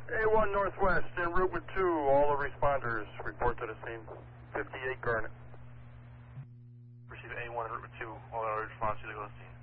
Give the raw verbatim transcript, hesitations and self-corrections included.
A one Northwest, en route with two. All the responders report to the scene. fifty-eight Garnet. Receive A one en route with two. All the responders to the scene.